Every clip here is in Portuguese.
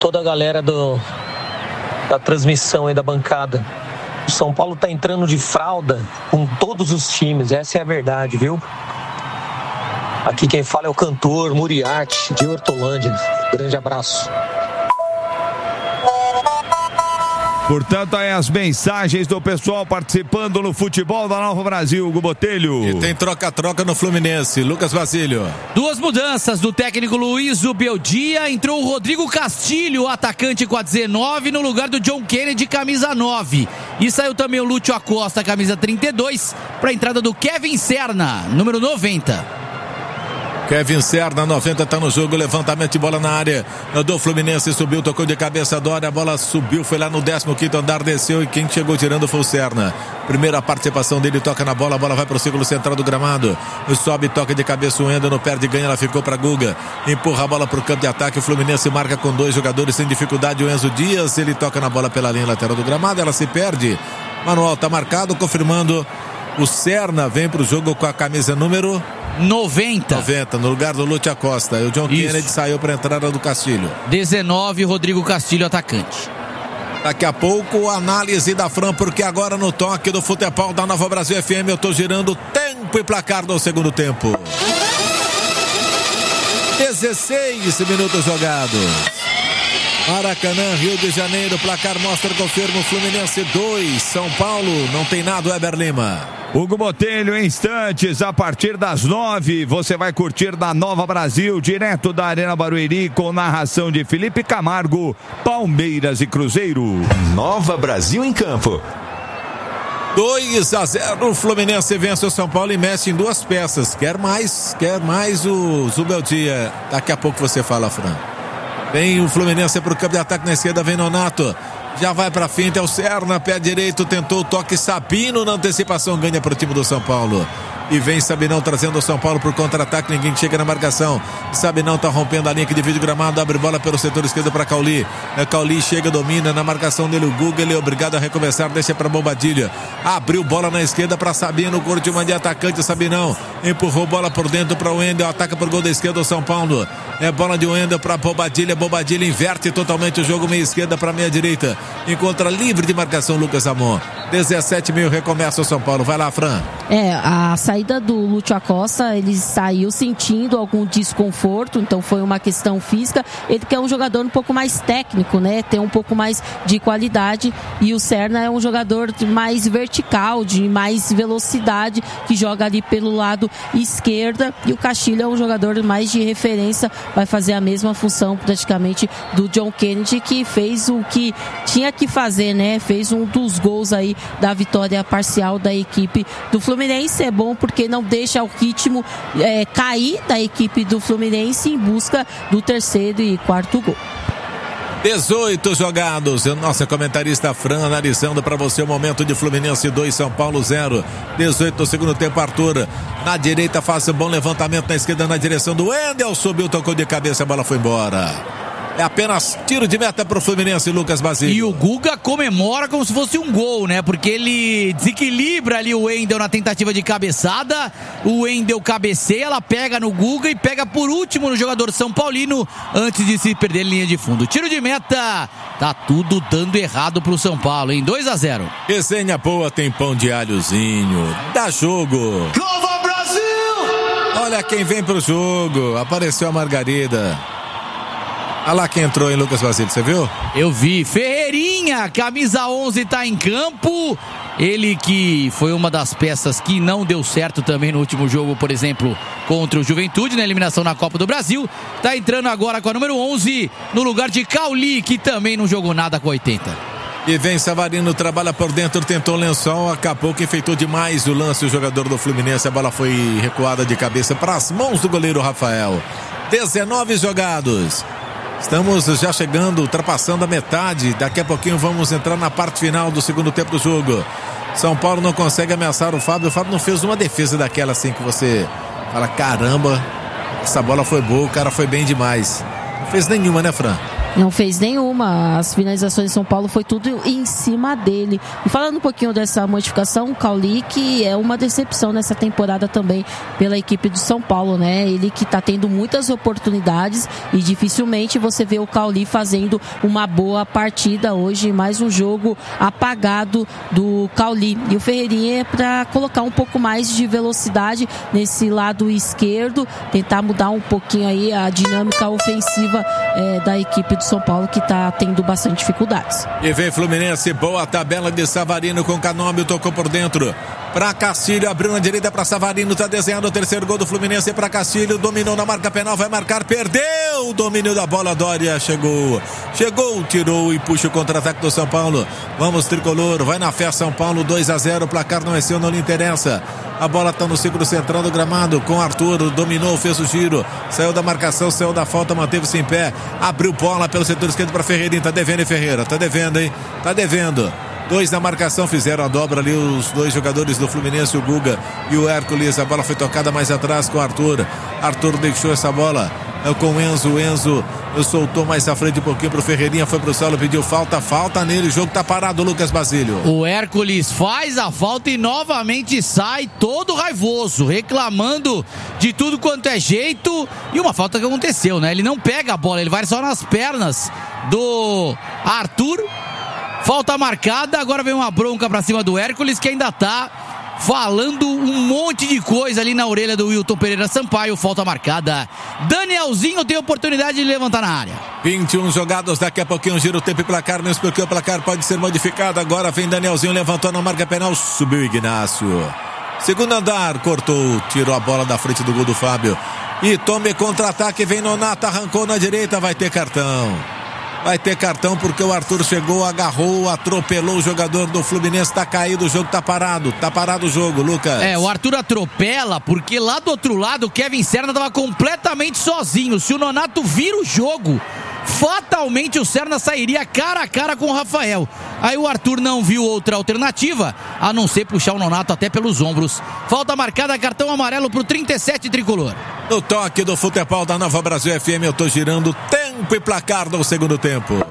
toda a galera da transmissão aí da bancada. O São Paulo tá entrando de fralda com todos os times, essa é a verdade, viu? Aqui quem fala é o cantor Muriarte, de Hortolândia. Grande abraço. Portanto, aí as mensagens do pessoal participando no futebol da Nova Brasil, Hugo Botelho. E tem troca-troca no Fluminense, Lucas Basílio. 2 mudanças do técnico Luiz Beldia. Entrou o Rodrigo Castilho, atacante com a 19, no lugar do John Kennedy, camisa 9. E saiu também o Lúcio Acosta, camisa 32, para a entrada do Kevin Serna, número 90. Kevin Serna, 90, tá no jogo, levantamento de bola na área do Fluminense, subiu, tocou de cabeça, Dória, a bola subiu, foi lá no 15º andar, desceu e quem chegou tirando foi o Serna. Primeira participação dele, toca na bola, a bola vai pro círculo central do gramado, sobe, toca de cabeça, o Ender não perde, ganha, ela ficou pra Guga, empurra a bola pro campo de ataque, o Fluminense marca com 2 jogadores sem dificuldade, o Enzo Dias, ele toca na bola pela linha lateral do gramado, ela se perde, manual tá marcado, confirmando, o Serna vem pro jogo com a camisa número 90, no lugar do Lúcio Acosta. E o John Kennedy saiu para a entrada do Castilho. 19, Rodrigo Castilho, atacante. Daqui a pouco, análise da Fran, porque agora no toque do futebol da Nova Brasil FM, eu tô girando tempo e placar do segundo tempo. 16 minutos jogados. Maracanã, Rio de Janeiro, placar mostra, confirma, Fluminense 2, São Paulo, não tem nada, Weber Lima. Hugo Botelho, em instantes, a partir das 9, você vai curtir da Nova Brasil, direto da Arena Barueri, com narração de Felipe Camargo, Palmeiras e Cruzeiro. Nova Brasil em campo. 2-0, o Fluminense vence o São Paulo e mexe em 2 peças. Quer mais o Zubeldia. Daqui a pouco você fala, Fran. Vem o Fluminense pro campo de ataque na esquerda, vem Nonato. Já vai pra finta, é o Serna, pé direito, tentou o toque, Sabino na antecipação, ganha pro time do São Paulo. E vem Sabinão trazendo o São Paulo pro contra-ataque, ninguém chega na marcação. Sabinão tá rompendo a linha que divide o gramado, abre bola pelo setor esquerdo pra Cauli. Cauli chega, domina na marcação dele, o Guga, ele é obrigado a recomeçar, deixa pra Bobadilha. Abriu bola na esquerda pra Sabino, curtiu uma de atacante, Sabinão. Empurrou bola por dentro pra Wendel, ataca por gol da esquerda o São Paulo. É bola de Wendel pra Bobadilha, Bobadilha inverte totalmente o jogo, meia esquerda pra meia direita. Encontra livre de marcação Lucas Amon. 17 recomeça o São Paulo, vai lá, Fran. A saída do Lúcio Acosta, ele saiu sentindo algum desconforto, então foi uma questão física. Ele que é um jogador um pouco mais técnico, né? Tem um pouco mais de qualidade, e o Serna é um jogador mais vertical, de mais velocidade, que joga ali pelo lado esquerdo, e o Castilho é um jogador mais de referência, vai fazer a mesma função praticamente do John Kennedy, que fez o que tinha que fazer, né? Fez um dos gols aí da vitória parcial da equipe do Fluminense. É bom porque não deixa o ritmo cair da equipe do Fluminense em busca do 3º e 4º gol. 18 jogados, nossa comentarista Fran analisando para você o momento de Fluminense 2, São Paulo 0. 18 no segundo tempo, Arthur na direita faz um bom levantamento, na esquerda na direção do Wendel, subiu, tocou de cabeça, a bola foi embora. É apenas tiro de meta pro Fluminense, Lucas Basílio. E o Guga comemora como se fosse um gol, né? Porque ele desequilibra ali o Wendel na tentativa de cabeçada. O Wendel cabeceia, ela pega no Guga e pega por último no jogador São Paulino antes de se perder em linha de fundo. Tiro de meta, tá tudo dando errado pro São Paulo, hein? 2-0. Resenha boa, tem pão de alhozinho. Dá jogo. Nova Brasil! Olha quem vem pro jogo. Apareceu a Margarida. Olha lá quem entrou, hein, Lucas Basílio, você viu? Eu vi. Ferreirinha, camisa 11, tá em campo. Ele que foi uma das peças que não deu certo também no último jogo, por exemplo, contra o Juventude, na eliminação na Copa do Brasil. Tá entrando agora com a número 11, no lugar de Cauli, que também não jogou nada com 80. E vem Savarino, trabalha por dentro, tentou o lençol, acabou que enfeitou demais o lance, o jogador do Fluminense. A bola foi recuada de cabeça para as mãos do goleiro Rafael. 19 jogados. Estamos já chegando, ultrapassando a metade. Daqui a pouquinho vamos entrar na parte final do segundo tempo do jogo. São Paulo não consegue ameaçar o Fábio. O Fábio não fez uma defesa daquela assim que você fala, caramba, essa bola foi boa, o cara foi bem demais. Não fez nenhuma, né, Fran? Não fez nenhuma. As finalizações de São Paulo foi tudo em cima dele. E falando um pouquinho dessa modificação, o Cauli, que é uma decepção nessa temporada também pela equipe do São Paulo, né? Ele que tá tendo muitas oportunidades e dificilmente você vê o Cauli fazendo uma boa partida hoje. Mais um jogo apagado do Cauli. E o Ferreirinha é para colocar um pouco mais de velocidade nesse lado esquerdo, tentar mudar um pouquinho aí a dinâmica ofensiva da equipe do São Paulo, que está tendo bastante dificuldades. E vem Fluminense, boa tabela de Savarino com Canôbio, tocou por dentro para Castilho, abriu na direita para Savarino, tá desenhando o terceiro gol do Fluminense para Castilho, dominou na marca penal, vai marcar, perdeu o domínio da bola, Dória chegou, tirou e puxa o contra-ataque do São Paulo. Vamos tricolor, vai na fé São Paulo, 2-0, o placar não é seu, não lhe interessa. A bola tá no círculo central do gramado com Arthur, dominou, fez o giro, saiu da marcação, saiu da falta, manteve-se em pé, abriu bola pelo setor esquerdo para Ferreirinha, tá devendo, hein, Ferreira, tá devendo, hein, tá devendo. 2 na marcação, fizeram a dobra ali os 2 jogadores do Fluminense, o Guga e o Hércules. A bola foi tocada mais atrás com o Arthur. Arthur deixou essa bola com o Enzo. Enzo soltou mais à frente um pouquinho pro Ferreirinha, foi pro solo, pediu falta nele. O jogo tá parado, Lucas Basílio. O Hércules faz a falta e novamente sai todo raivoso, reclamando de tudo quanto é jeito. E uma falta que aconteceu, né? Ele não pega a bola, ele vai só nas pernas do Arthur. Falta marcada, agora vem uma bronca pra cima do Hércules, que ainda tá falando um monte de coisa ali na orelha do Wilton Pereira Sampaio. Falta marcada. Danielzinho tem oportunidade de levantar na área. 21 jogados, daqui a pouquinho gira o tempo e placar, mesmo porque o placar pode ser modificado. Agora vem Danielzinho, levantou na marca penal, subiu Ignácio. Segundo andar, cortou, tirou a bola da frente do gol do Fábio. E tome contra-ataque, vem Nonato, arrancou na direita, vai ter cartão. Vai ter cartão porque o Arthur chegou, agarrou, atropelou o jogador do Fluminense, tá caído, o jogo tá parado o jogo, Lucas. O Arthur atropela porque lá do outro lado o Kevin Serna tava completamente sozinho. Se o Nonato vira o jogo, fatalmente o Serna sairia cara a cara com o Rafael. Aí o Arthur não viu outra alternativa a não ser puxar o Nonato até pelos ombros. Falta marcada, cartão amarelo pro 37 tricolor. No toque do futebol da Nova Brasil FM, eu tô girando tempo e placar do segundo tempo.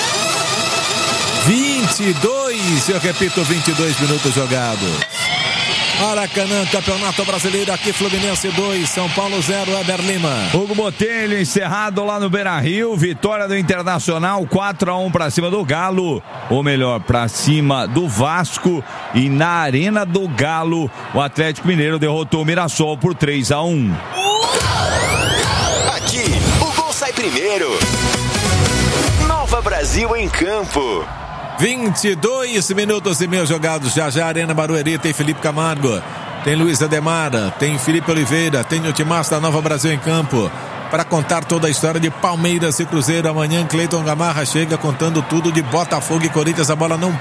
22, eu repito, 22 minutos jogados. Maracanã, Campeonato Brasileiro, aqui Fluminense 2, São Paulo 0, Weber Lima. Hugo Botelho encerrado lá no Beira-Rio, vitória do Internacional 4-1 pra cima do Galo, ou melhor, pra cima do Vasco, e na Arena do Galo, o Atlético Mineiro derrotou o Mirassol por 3-1. Aqui, o gol sai primeiro. Nova Brasil em campo. 22 minutos e meio jogados. Já Arena Barueri, tem Felipe Camargo, tem Luiz Ademara, tem Felipe Oliveira, tem o timaço da Nova Brasil em campo para contar toda a história de Palmeiras e Cruzeiro. Amanhã Cleiton Gamarra chega contando tudo de Botafogo e Corinthians. A bola não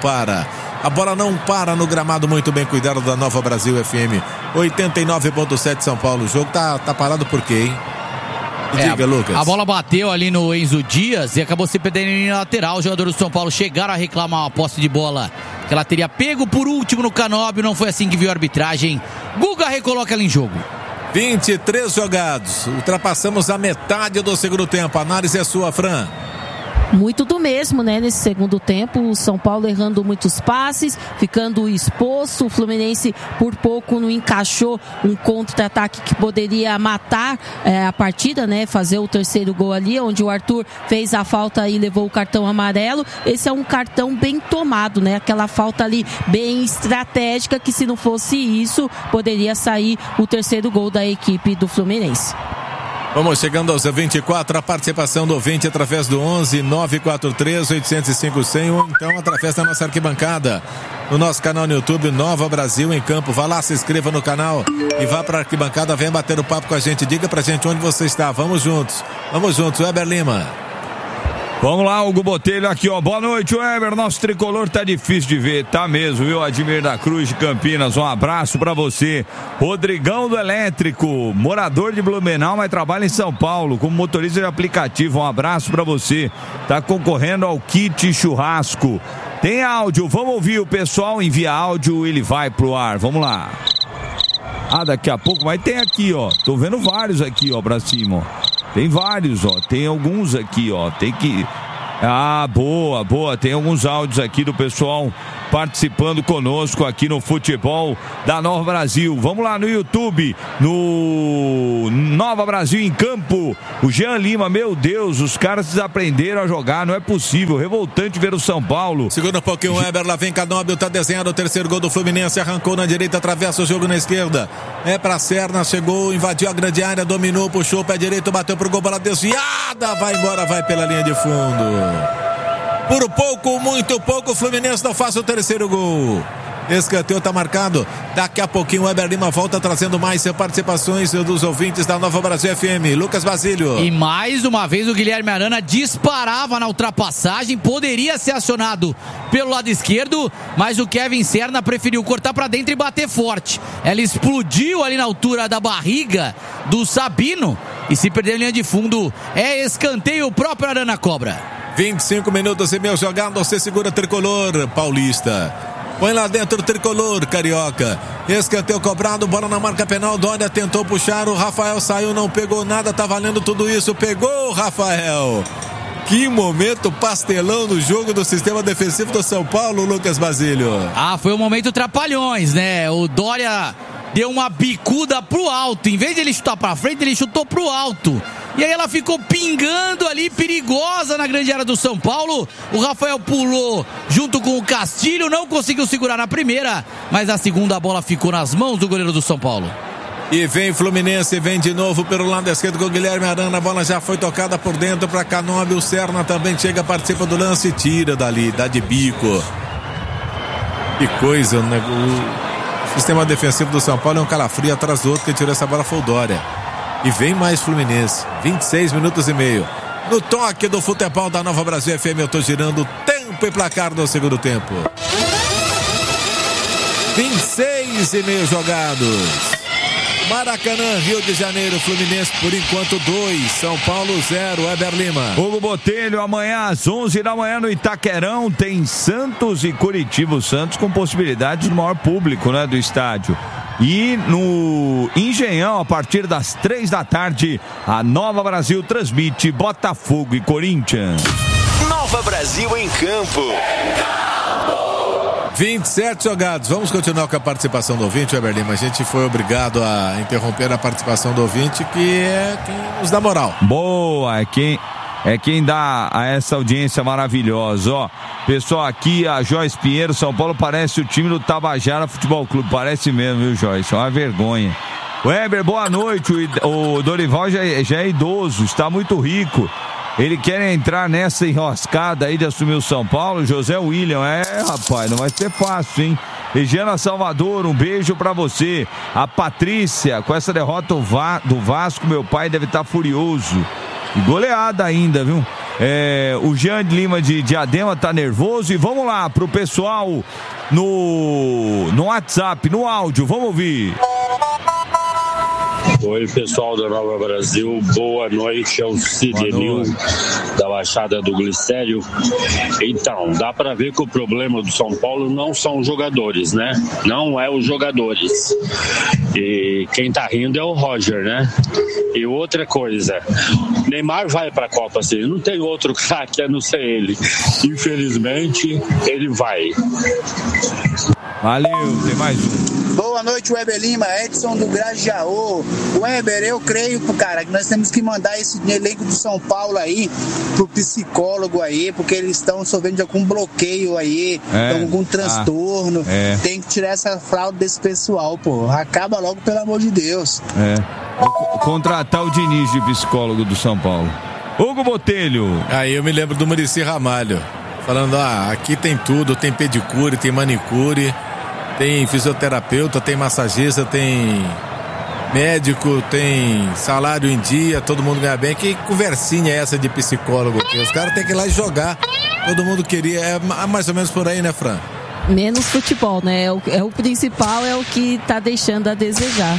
para no gramado, muito bem cuidado da Nova Brasil FM. 89.7 São Paulo. O jogo tá parado por quê, hein? Diga, Lucas. A bola bateu ali no Enzo Dias e acabou se perdendo em lateral. Os jogadores do São Paulo chegaram a reclamar uma posse de bola que ela teria pego por último no Canóbio. Não foi assim que viu a arbitragem. Guga recoloca ela em jogo. 23 jogados. Ultrapassamos a metade do segundo tempo. A análise é sua, Fran. Muito do mesmo, né? Nesse segundo tempo, o São Paulo errando muitos passes, ficando exposto. O Fluminense por pouco não encaixou um contra-ataque que poderia matar a partida, né? Fazer o terceiro gol ali, onde o Arthur fez a falta e levou o cartão amarelo. Esse é um cartão bem tomado, né? Aquela falta ali bem estratégica que, se não fosse isso, poderia sair o terceiro gol da equipe do Fluminense. Vamos chegando aos 24, a participação do ouvinte através do 11 943 805 100, ou então através da nossa arquibancada, no nosso canal no YouTube, Nova Brasil em Campo. Vá lá, se inscreva no canal e vá para a arquibancada, venha bater o papo com a gente, diga pra gente onde você está. Vamos juntos, Weber Lima. Vamos lá, Hugo Botelho aqui, ó. Boa noite, Weber. Nosso tricolor tá difícil de ver, tá mesmo, viu? Admir da Cruz de Campinas, um abraço pra você. Rodrigão do Elétrico, morador de Blumenau, mas trabalha em São Paulo como motorista de aplicativo. Um abraço pra você. Tá concorrendo ao kit churrasco. Tem áudio, vamos ouvir. O pessoal envia áudio, ele vai pro ar. Vamos lá. Daqui a pouco, mas tem aqui, ó. Tô vendo vários aqui, ó, pra cima, ó. Tem vários, ó. Tem alguns aqui, ó. Tem que Boa. Tem alguns áudios aqui do pessoal participando conosco aqui no Futebol da Nova Brasil. Vamos lá no YouTube, no Nova Brasil em Campo. O Jean Lima, meu Deus, os caras desaprenderam a jogar, não é possível. Revoltante ver o São Paulo. Segura um pouquinho o Weber, lá vem Canóbio, tá desenhado o terceiro gol do Fluminense, arrancou na direita, atravessa o jogo na esquerda. É pra Serna, chegou, invadiu a grande área, dominou, puxou o pé direito, bateu pro gol, bola desviada, vai embora, vai pela linha de fundo. Por pouco, muito pouco, o Fluminense não faz o terceiro gol. Escanteio tá marcado. Daqui a pouquinho o Weber Lima volta trazendo mais participações dos ouvintes da Nova Brasil FM. Lucas Basílio. E mais uma vez o Guilherme Arana disparava na ultrapassagem, poderia ser acionado pelo lado esquerdo, mas o Kevin Serna preferiu cortar para dentro e bater forte. Ela explodiu ali na altura da barriga do Sabino e se perder a linha de fundo é escanteio, o próprio Arana cobra. 25 minutos e meio jogado, você segura Tricolor Paulista. Põe lá dentro o Tricolor Carioca. Escanteio cobrado, bola na marca penal. Dória tentou puxar, o Rafael saiu, não pegou nada, tá valendo tudo isso. Pegou o Rafael. Que momento pastelão no jogo do sistema defensivo do São Paulo, Lucas Basílio. Foi um momento trapalhões, né? O Dória deu uma bicuda pro alto. Em vez de ele chutar pra frente, ele chutou pro alto. E aí ela ficou pingando ali, perigosa na grande área do São Paulo. O Rafael pulou junto com o Castilho, não conseguiu segurar na primeira, mas na segunda a bola ficou nas mãos do goleiro do São Paulo. E vem Fluminense, vem de novo pelo lado esquerdo com o Guilherme Arana. A bola já foi tocada por dentro para Canóbio. O Serna também chega, participa do lance, tira dali, dá de bico. Que coisa, né? O sistema defensivo do São Paulo é um calafrio atrás do outro. Quem tirou essa bola foi o Dória. E vem mais Fluminense, 26 minutos e meio. No toque do futebol da Nova Brasil FM, eu tô girando tempo e placar do segundo tempo. 26 e meio jogados. Maracanã, Rio de Janeiro, Fluminense por enquanto 2, São Paulo 0, Weber Lima. Hugo Botelho, amanhã às 11 da manhã no Itaquerão tem Santos e Curitiba. O Santos com possibilidade do maior público, né, do estádio. E no Engenhão, a partir das 3 da tarde, a Nova Brasil transmite Botafogo e Corinthians. Nova Brasil em Campo. 27 jogados. Vamos continuar com a participação do ouvinte, Weber Lima. A gente foi obrigado a interromper a participação do ouvinte, que é quem nos dá moral. Boa, é quem dá a essa audiência maravilhosa, ó. Pessoal, aqui a Joyce Pinheiro, São Paulo parece o time do Tabajara Futebol Clube, parece mesmo, viu, Joyce? É uma vergonha. Weber, boa noite, o Dorival já é idoso, está muito rico. Ele quer entrar nessa enroscada aí de assumir o São Paulo. José William, rapaz, não vai ser fácil, hein? Regiana Salvador, um beijo pra você. A Patrícia, com essa derrota do Vasco, meu pai deve estar furioso. E goleada ainda, viu? O Jean de Lima de Diadema tá nervoso. E vamos lá pro pessoal no WhatsApp, no áudio, vamos ouvir. Oi, pessoal da Nova Brasil, boa noite, é o Cidenil da Baixada do Glicério. Então, dá para ver que o problema do São Paulo não são os jogadores, né? Não é os jogadores. E quem tá rindo é o Roger, né? E outra coisa, Neymar vai pra Copa, assim, não tem outro craque a não ser ele. Infelizmente, ele vai. Valeu, tem mais um. Boa noite, Weber Lima, Edson do Grajaú. Weber, eu creio, cara, que nós temos que mandar esse elenco do São Paulo aí pro psicólogo aí, porque eles estão sofrendo de algum bloqueio aí, algum transtorno. Tem que tirar essa fraude desse pessoal, pô. Acaba logo, pelo amor de Deus. Vou contratar o Diniz de psicólogo do São Paulo. Hugo Botelho. Aí eu me lembro do Muricy Ramalho, falando, aqui tem tudo, tem pedicure, tem manicure, tem fisioterapeuta, tem massagista, tem médico, tem salário em dia, todo mundo ganha bem. Que conversinha é essa de psicólogo aqui? Os caras têm que ir lá e jogar. Todo mundo queria, é mais ou menos por aí, né, Fran? Menos futebol, né? O principal é o que tá deixando a desejar.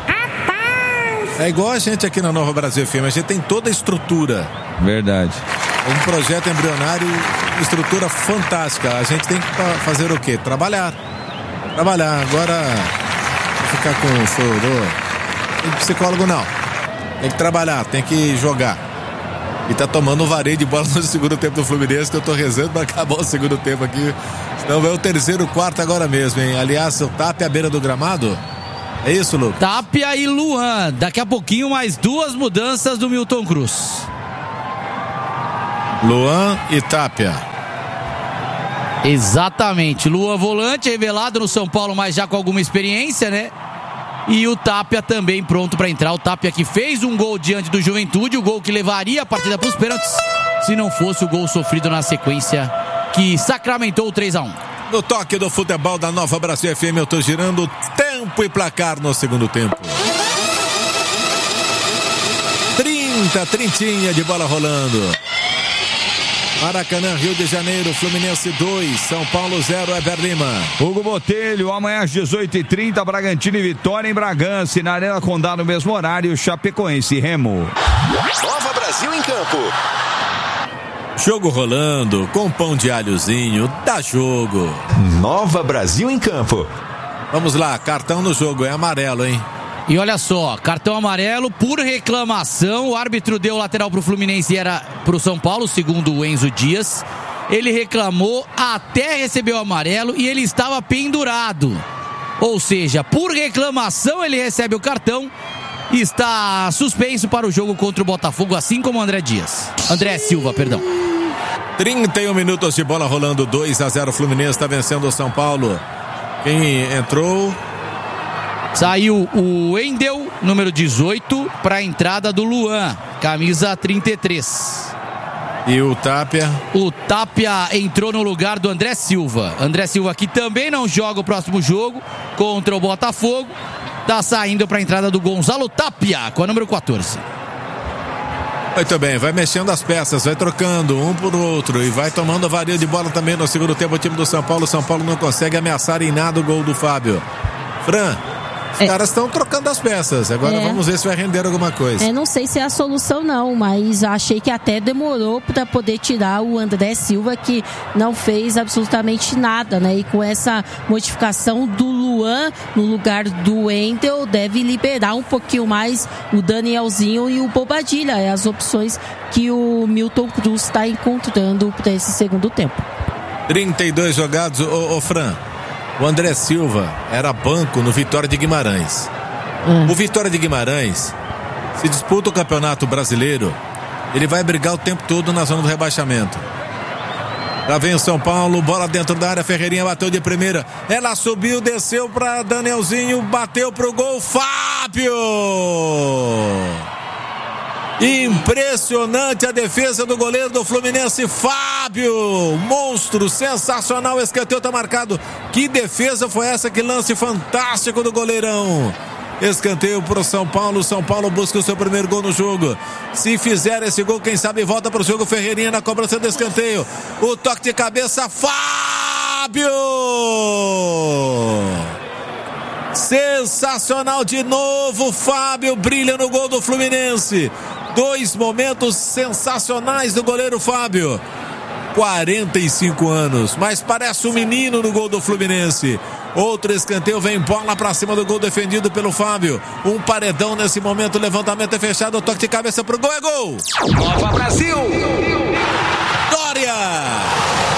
É igual a gente aqui na Nova Brasil FM, a gente tem toda a estrutura. Verdade. Um projeto embrionário, estrutura fantástica. A gente tem que fazer o quê? Trabalhar. Agora, ficar com chorô. Tem psicólogo não. Tem que trabalhar, tem que jogar. E tá tomando um vareio de bola no segundo tempo do Fluminense, que eu tô rezando pra acabar o segundo tempo aqui. Senão é o terceiro, quarto agora mesmo, hein? Aliás, o Tapia à beira do gramado. É isso, Lucas? Tapia e Luan. Daqui a pouquinho mais 2 mudanças do Milton Cruz. Luan e Tapia. Exatamente. Luan volante, revelado no São Paulo, mas já com alguma experiência, né? E o Tapia também pronto para entrar. O Tapia que fez um gol diante do Juventude, o gol que levaria a partida para os pênaltis, se não fosse o gol sofrido na sequência que sacramentou o 3-1. No toque do futebol da Nova Brasil FM, eu tô girando tempo e placar no segundo tempo. 30 de bola rolando. Maracanã, Rio de Janeiro, Fluminense 2, São Paulo 0, Heber Lima. Hugo Botelho, amanhã às 18h30, Bragantino e Vitória em Bragança, e na Arena Condá no mesmo horário, Chapecoense e Remo. Nova Brasil em campo. Jogo rolando, com pão de alhozinho, dá jogo. Nova Brasil em campo. Vamos lá, cartão no jogo, é amarelo, hein? E olha só, cartão amarelo por reclamação. O árbitro deu lateral pro Fluminense e era pro São Paulo, segundo o Enzo Dias. Ele reclamou até receber o amarelo e ele estava pendurado. Ou seja, por reclamação ele recebe o cartão e está suspenso para o jogo contra o Botafogo, assim como o André Silva, perdão. 31 minutos de bola rolando, 2-0, Fluminense está vencendo o São Paulo. Quem entrou? Saiu o Wendel, número 18, para a entrada do Luan, camisa 33. E o Tapia? O Tapia entrou no lugar do André Silva. André Silva, que também não joga o próximo jogo contra o Botafogo, está saindo para a entrada do Gonzalo Tapia, com a número 14. Muito bem, vai mexendo as peças, vai trocando um por outro e vai tomando a varia de bola também no segundo tempo o time do São Paulo. O São Paulo não consegue ameaçar em nada o gol do Fábio. Fran, os caras estão trocando as peças. Agora vamos ver se vai render alguma coisa. Não sei se é a solução não, mas achei que até demorou para poder tirar o André Silva, que não fez absolutamente nada, né? E com essa modificação do Luan no lugar do Wendel, deve liberar um pouquinho mais o Danielzinho e o Bobadilha. É as opções que o Milton Cruz está encontrando para esse segundo tempo. 32 jogados, ô Fran. O André Silva era banco no Vitória de Guimarães. O Vitória de Guimarães, se disputa o Campeonato Brasileiro, ele vai brigar o tempo todo na zona do rebaixamento. Lá vem o São Paulo, bola dentro da área, Ferreirinha bateu de primeira. Ela subiu, desceu para Danielzinho, bateu pro gol, Fábio! Impressionante a defesa do goleiro do Fluminense, Fábio, monstro, sensacional, escanteio tá marcado. Que defesa foi essa, que lance fantástico do goleirão. Escanteio pro São Paulo, São Paulo busca o seu primeiro gol no jogo. Se fizer esse gol, quem sabe volta pro jogo. Ferreirinha na cobrança do escanteio, o toque de cabeça, Fábio! Sensacional de novo, Fábio brilha no gol do Fluminense. 2 momentos sensacionais do goleiro Fábio. 45 anos, mas parece um menino no gol do Fluminense. Outro escanteio, vem bola pra cima do gol defendido pelo Fábio. Um paredão nesse momento, o levantamento é fechado, o toque de cabeça pro gol, é gol! Nova Brasil! Dória!